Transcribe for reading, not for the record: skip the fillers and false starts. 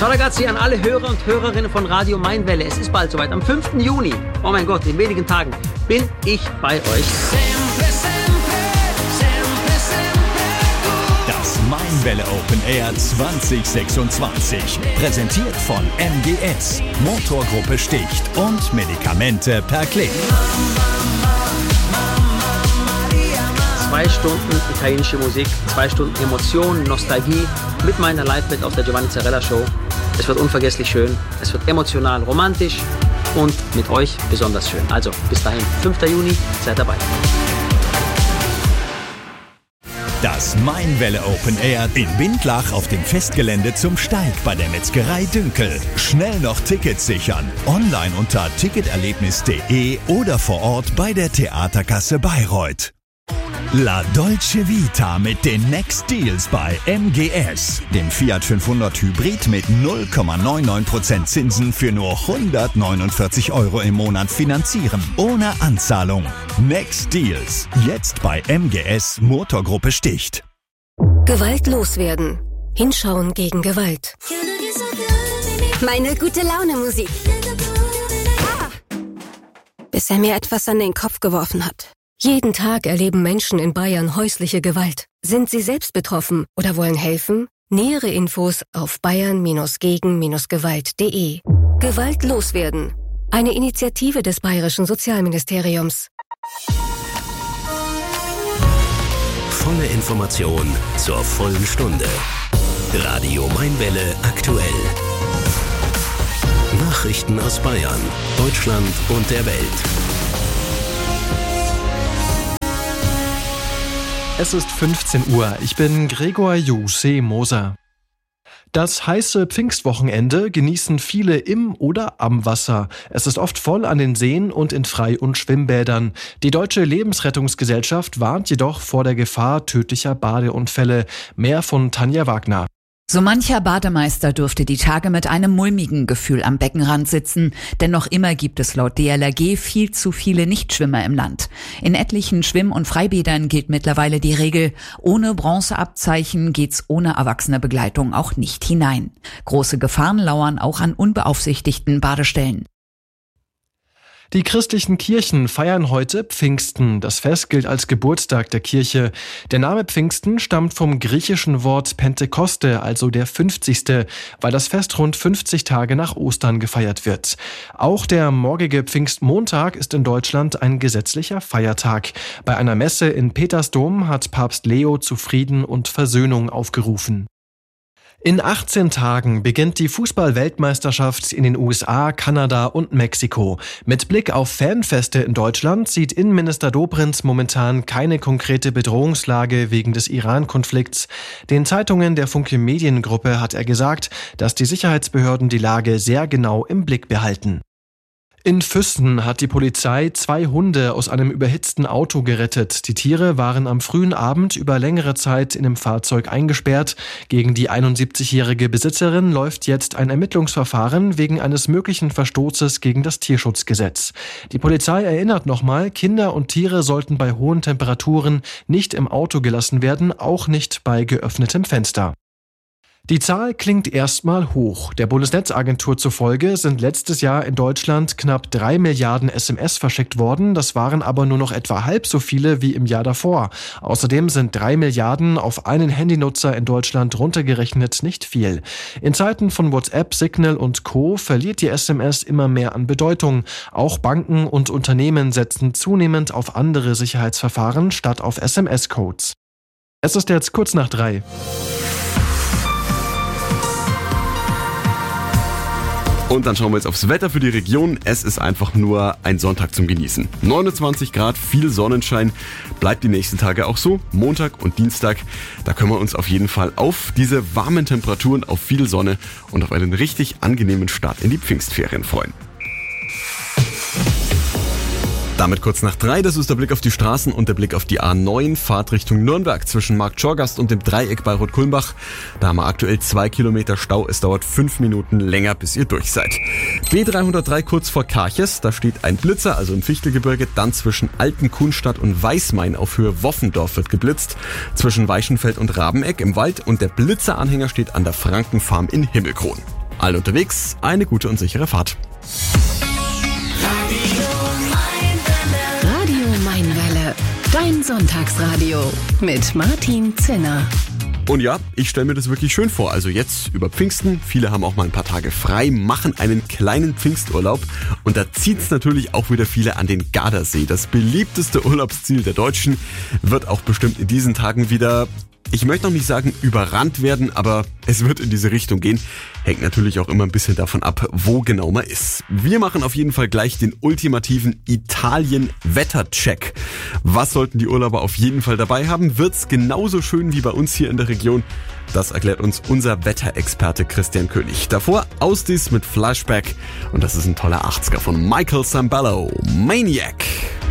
Ciao ragazzi an alle Hörer und Hörerinnen von Radio Mainwelle. Es ist bald soweit. Am 5. Juni, oh mein Gott, in wenigen Tagen, bin ich bei euch. Das Mainwelle Open Air 2026. Präsentiert von MGS. Motorgruppe Sticht und Medikamente per Klick. 2 Stunden italienische Musik, 2 Stunden Emotion, Nostalgie mit meiner Liveband aus der Giovanni Zarella Show. Es wird unvergesslich schön, es wird emotional, romantisch und mit euch besonders schön. Also bis dahin, 5. Juni, seid dabei. Das Mainwelle Open Air in Bindlach auf dem Festgelände zum Steig bei der Metzgerei Dünkel. Schnell noch Tickets sichern. Online unter ticketerlebnis.de oder vor Ort bei der Theaterkasse Bayreuth. La Dolce Vita mit den Next Deals bei MGS. Den Fiat 500 Hybrid mit 0,99% Zinsen für nur 149 € im Monat finanzieren. Ohne Anzahlung. Next Deals. Jetzt bei MGS Motorgruppe Sticht. Gewalt loswerden. Hinschauen gegen Gewalt. Meine gute Laune Musik. Bis er mir etwas an den Kopf geworfen hat. Jeden Tag erleben Menschen in Bayern häusliche Gewalt. Sind sie selbst betroffen oder wollen helfen? Nähere Infos auf bayern-gegen-gewalt.de. Gewalt loswerden. Eine Initiative des Bayerischen Sozialministeriums. Volle Information zur vollen Stunde. Radio Mainwelle aktuell. Nachrichten aus Bayern, Deutschland und der Welt. Es ist 15 Uhr. Ich bin Gregor Juse-Moser. Das heiße Pfingstwochenende genießen viele im oder am Wasser. Es ist oft voll an den Seen und in Frei- und Schwimmbädern. Die Deutsche Lebensrettungsgesellschaft warnt jedoch vor der Gefahr tödlicher Badeunfälle. Mehr von Tanja Wagner. So mancher Bademeister dürfte die Tage mit einem mulmigen Gefühl am Beckenrand sitzen, denn noch immer gibt es laut DLRG viel zu viele Nichtschwimmer im Land. In etlichen Schwimm- und Freibädern gilt mittlerweile die Regel, ohne Bronzeabzeichen geht's ohne erwachsene Begleitung auch nicht hinein. Große Gefahren lauern auch an unbeaufsichtigten Badestellen. Die christlichen Kirchen feiern heute Pfingsten. Das Fest gilt als Geburtstag der Kirche. Der Name Pfingsten stammt vom griechischen Wort Pentekoste, also der 50., weil das Fest rund 50 Tage nach Ostern gefeiert wird. Auch der morgige Pfingstmontag ist in Deutschland ein gesetzlicher Feiertag. Bei einer Messe in Petersdom hat Papst Leo zu Frieden und Versöhnung aufgerufen. In 18 Tagen beginnt die Fußball-Weltmeisterschaft in den USA, Kanada und Mexiko. Mit Blick auf Fanfeste in Deutschland sieht Innenminister Dobrindt momentan keine konkrete Bedrohungslage wegen des Iran-Konflikts. Den Zeitungen der Funke Mediengruppe hat er gesagt, dass die Sicherheitsbehörden die Lage sehr genau im Blick behalten. In Füssen hat die Polizei 2 Hunde aus einem überhitzten Auto gerettet. Die Tiere waren am frühen Abend über längere Zeit in dem Fahrzeug eingesperrt. Gegen die 71-jährige Besitzerin läuft jetzt ein Ermittlungsverfahren wegen eines möglichen Verstoßes gegen das Tierschutzgesetz. Die Polizei erinnert nochmal, Kinder und Tiere sollten bei hohen Temperaturen nicht im Auto gelassen werden, auch nicht bei geöffnetem Fenster. Die Zahl klingt erstmal hoch. Der Bundesnetzagentur zufolge sind letztes Jahr in Deutschland knapp 3 Milliarden SMS verschickt worden. Das waren aber nur noch etwa halb so viele wie im Jahr davor. Außerdem sind 3 Milliarden auf einen Handynutzer in Deutschland runtergerechnet nicht viel. In Zeiten von WhatsApp, Signal und Co. verliert die SMS immer mehr an Bedeutung. Auch Banken und Unternehmen setzen zunehmend auf andere Sicherheitsverfahren statt auf SMS-Codes. Es ist jetzt kurz nach 3. Und dann schauen wir jetzt aufs Wetter für die Region. Es ist einfach nur ein Sonntag zum Genießen. 29 Grad, viel Sonnenschein. Bleibt die nächsten Tage auch so. Montag und Dienstag, da können wir uns auf jeden Fall auf diese warmen Temperaturen, auf viel Sonne und auf einen richtig angenehmen Start in die Pfingstferien freuen. Damit kurz nach 3, das ist der Blick auf die Straßen und der Blick auf die A9, Fahrt Richtung Nürnberg zwischen Marktschorgast und dem Dreieck Bayreuth-Kulmbach. Da haben wir aktuell 2 Kilometer Stau, es dauert 5 Minuten länger, bis ihr durch seid. B303 kurz vor Karches, da steht ein Blitzer, also im Fichtelgebirge, dann zwischen Altenkunstadt und Weißmain auf Höhe Woffendorf wird geblitzt, zwischen Weichenfeld und Rabeneck im Wald und der Blitzeranhänger steht an der Frankenfarm in Himmelkron. Allen unterwegs eine gute und sichere Fahrt. Radio Mainwelle, dein Sonntagsradio mit Martin Zinner. Und ja, ich stelle mir das wirklich schön vor. Also jetzt über Pfingsten, viele haben auch mal ein paar Tage frei, machen einen kleinen Pfingsturlaub. Und da zieht's natürlich auch wieder viele an den Gardasee. Das beliebteste Urlaubsziel der Deutschen wird auch bestimmt in diesen Tagen wieder, ich möchte noch nicht sagen überrannt werden, aber es wird in diese Richtung gehen. Hängt natürlich auch immer ein bisschen davon ab, wo genau man ist. Wir machen auf jeden Fall gleich den ultimativen Italien-Wettercheck. Was sollten die Urlauber auf jeden Fall dabei haben? Wird's genauso schön wie bei uns hier in der Region? Das erklärt uns unser Wetterexperte Christian König. Davor Ausdies mit Flashback und das ist ein toller 80er von Michael Sambello, Maniac.